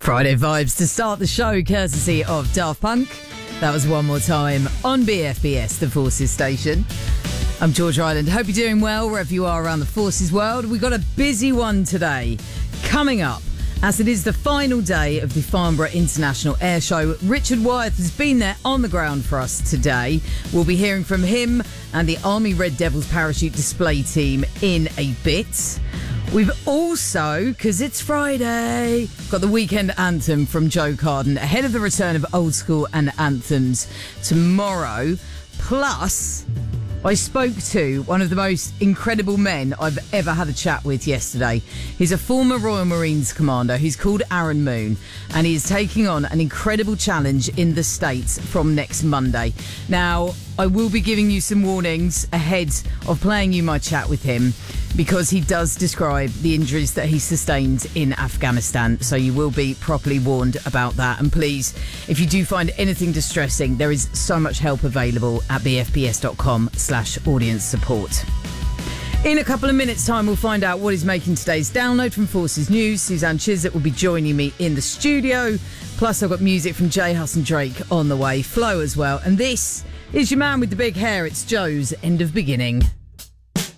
Friday vibes to start the show, courtesy of Daft Punk. That was One More Time on BFBS, the Forces station. I'm George Island. Hope you're doing well wherever you are around the Forces world. We've got a busy one today coming up, as it is the final day of the Farnborough International Air Show. Richard Wyeth has been there on the ground for us today. We'll be hearing from him and the Army Red Devils parachute display team in a bit. We've also, because it's Friday, got the weekend anthem from Joe Carden ahead of the return of Old School and Anthems tomorrow. Plus, I spoke to one of the most incredible men I've ever had a chat with yesterday. He's a former Royal Marines commander. He's called Aaron Moon, and he is taking on an incredible challenge in the States from next Monday. Now, I will be giving you some warnings ahead of playing you my chat with him, because he does describe the injuries that he sustained in Afghanistan. So you will be properly warned about that. And please, if you do find anything distressing, there is so much help available at bfbs.com/audience support. In a couple of minutes' time, we'll find out what is making today's download from Forces News. Suzanne Chiswick will be joining me in the studio. Plus, I've got music from J Hus and Drake on the way, Flo as well. And this is your man with the big hair. It's Joe's End of Beginning.